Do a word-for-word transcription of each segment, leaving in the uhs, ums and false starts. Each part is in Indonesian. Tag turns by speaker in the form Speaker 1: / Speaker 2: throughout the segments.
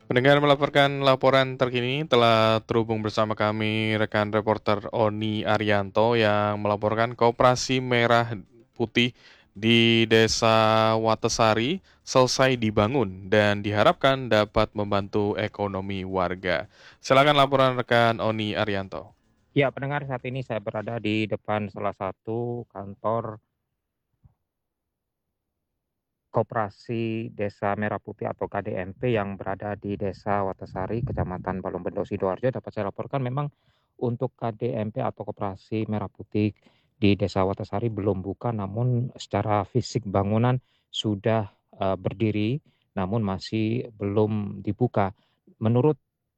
Speaker 1: Pendengar melaporkan laporan terkini telah terhubung bersama kami rekan reporter Oni Arianto yang melaporkan Koperasi Merah Putih di Desa Watesari selesai dibangun dan diharapkan dapat membantu ekonomi warga. Silakan laporan rekan Oni Arianto.
Speaker 2: Ya, pendengar, saat ini saya berada di depan salah satu kantor Koperasi Desa Merah Putih atau K D M P yang berada di Desa Watasari, Kecamatan Balongbendo, Sidoarjo. Dapat saya laporkan memang untuk K D M P atau Koperasi Merah Putih di Desa Watasari belum buka, namun secara fisik bangunan sudah eh, berdiri, namun masih belum dibuka. Menurut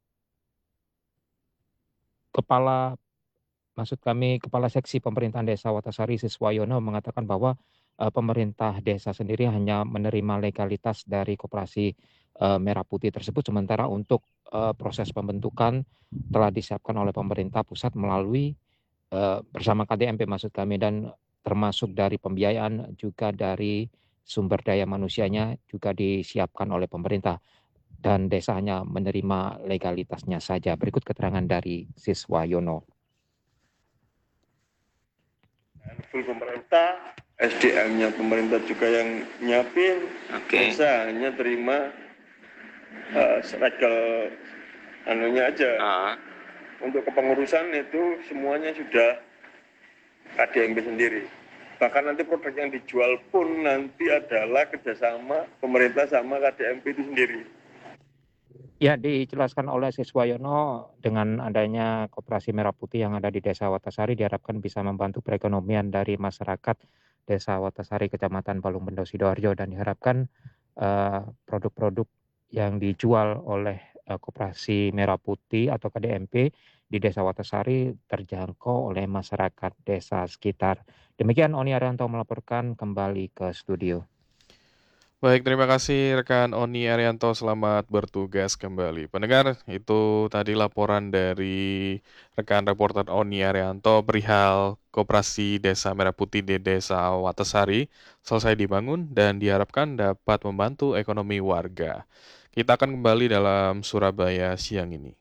Speaker 2: Kepala Maksud kami Kepala Seksi Pemerintahan Desa Watasari Siswayono mengatakan bahwa eh, pemerintah desa sendiri hanya menerima legalitas dari koperasi eh, Merah Putih tersebut, sementara untuk eh, proses pembentukan telah disiapkan oleh pemerintah pusat melalui eh, bersama K D M P maksud kami, dan termasuk dari pembiayaan juga dari sumber daya manusianya juga disiapkan oleh pemerintah, dan desa hanya menerima legalitasnya saja. Berikut keterangan dari Siswayono.
Speaker 3: Full pemerintah, S D M-nya pemerintah juga yang nyiapin.
Speaker 2: Oke.
Speaker 3: Desa hanya terima uh, legal anunya aja.
Speaker 2: Ah.
Speaker 3: Untuk kepengurusan itu semuanya sudah K D M P sendiri. Bahkan nanti produk yang dijual pun nanti adalah kerjasama pemerintah sama K D M P itu sendiri.
Speaker 2: Ya, dijelaskan oleh Siswayono, dengan adanya Koperasi Merah Putih yang ada di Desa Watasari diharapkan bisa membantu perekonomian dari masyarakat Desa Watasari, Kecamatan Balongbendo, Sidoarjo, dan diharapkan eh, produk-produk yang dijual oleh eh, Koperasi Merah Putih atau K D M P di Desa Watasari terjangkau oleh masyarakat desa sekitar. Demikian Oni Arianto melaporkan kembali ke studio.
Speaker 1: Baik, terima kasih rekan Oni Arianto. Selamat bertugas kembali. Pendengar, itu tadi laporan dari rekan reporter Oni Arianto perihal Koperasi Desa Merah Putih di Desa Watesari selesai dibangun dan diharapkan dapat membantu ekonomi warga. Kita akan kembali dalam Surabaya siang ini.